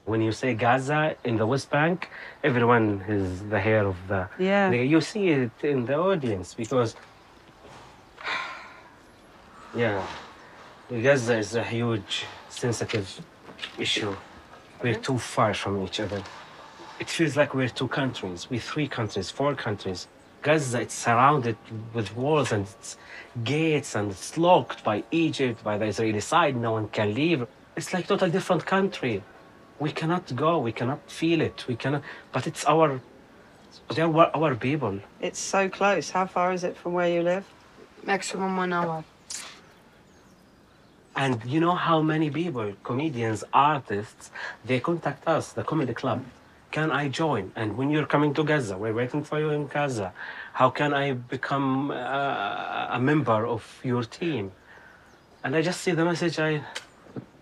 When you say Gaza in the West Bank, everyone is the hair of the. Yeah. You see it in the audience because, yeah, Gaza is a huge, sensitive issue. We're too far from each other. It feels like we're two countries, we're three countries, four countries. Gaza, it's surrounded with walls and it's gates and it's locked by Egypt, by the Israeli side. No one can leave. It's like total different country. We cannot go. We cannot feel it. We cannot. But it's they're our people. It's so close. How far is it from where you live? Maximum 1 hour. And you know how many people, comedians, artists, they contact us, the comedy club. Can I join? And when you're coming to Gaza, we're waiting for you in Gaza. How can I become a member of your team? And I just see the message.